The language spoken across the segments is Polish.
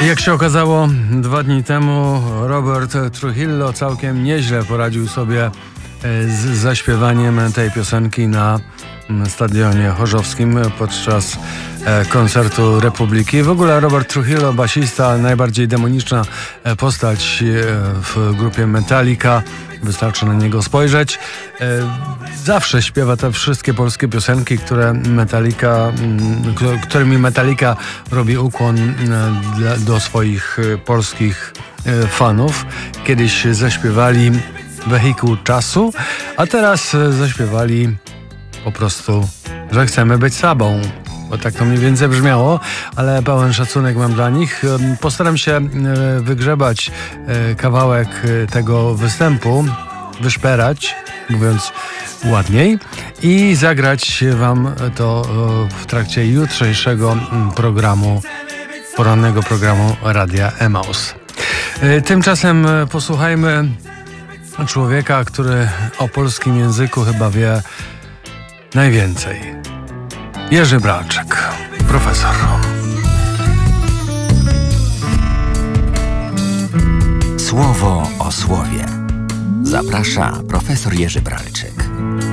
Jak się okazało 2 dni temu, Robert Trujillo całkiem nieźle poradził sobie z zaśpiewaniem tej piosenki na stadionie chorzowskim podczas koncertu Republiki. W ogóle Robert Trujillo, basista, najbardziej demoniczna postać w grupie Metallica. Wystarczy na niego spojrzeć. Zawsze śpiewa te wszystkie polskie piosenki, którymi Metallica robi ukłon do swoich polskich fanów. Kiedyś zaśpiewali Wehikuł Czasu, a teraz zaśpiewali po prostu, że chcemy być sobą. Bo tak to mniej więcej brzmiało, ale pełen szacunek mam dla nich. Postaram się wygrzebać kawałek tego występu, wyszperać, mówiąc ładniej, i zagrać wam to w trakcie jutrzejszego programu, porannego programu Radia Emaus. Tymczasem posłuchajmy człowieka, który o polskim języku chyba wie najwięcej. Jerzy Bralczyk, profesor. Słowo o słowie. Zaprasza profesor Jerzy Bralczyk.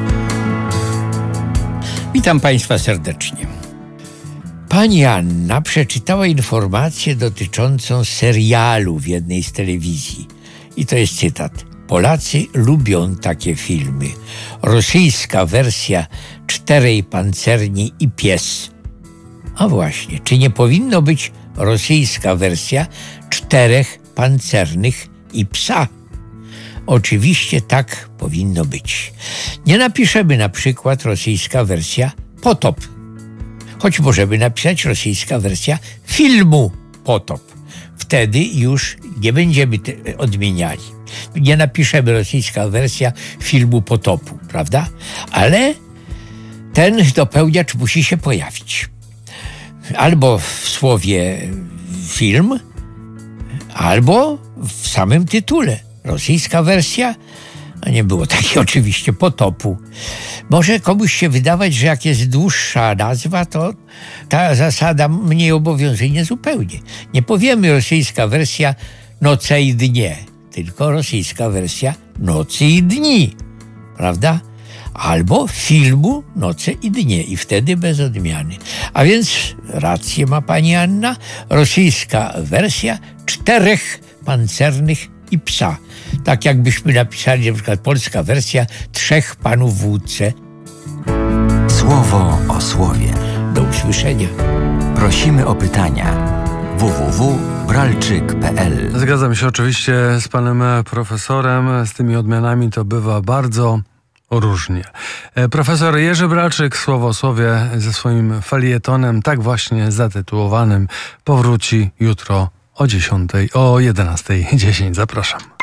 Witam Państwa serdecznie. Pani Anna przeczytała informację dotyczącą serialu w jednej z telewizji. I to jest cytat. Polacy lubią takie filmy. Rosyjska wersja 4 pancerni i pies. A właśnie, czy nie powinno być rosyjska wersja 4 pancernych i psa? Oczywiście tak powinno być. Nie napiszemy na przykład rosyjska wersja Potop. Choć możemy napisać rosyjska wersja filmu Potop. Wtedy już nie będziemy odmieniali. Nie napiszemy rosyjska wersja filmu Potopu, prawda? Ale ten dopełniacz musi się pojawić. Albo w słowie film, albo w samym tytule. Rosyjska wersja, a nie było takiej oczywiście, Potopu. Może komuś się wydawać, że jak jest dłuższa nazwa, to ta zasada mniej obowiązuje zupełnie. Nie powiemy rosyjska wersja Noce i dnie, tylko rosyjska wersja Nocy i dni, prawda? Albo filmu Noce i dnie i wtedy bez odmiany. A więc rację ma pani Anna, rosyjska wersja 4 pancernych i psa. Tak jakbyśmy napisali na przykład polska wersja 3 panów w łódce. Słowo o słowie. Do usłyszenia. Prosimy o pytania. www.bralczyk.pl. Zgadzam się oczywiście z panem profesorem. Z tymi odmianami to bywa bardzo różnie. Profesor Jerzy Bralczyk, słowo o słowie, ze swoim felietonem, tak właśnie zatytułowanym, powróci jutro o 11:10. Zapraszam.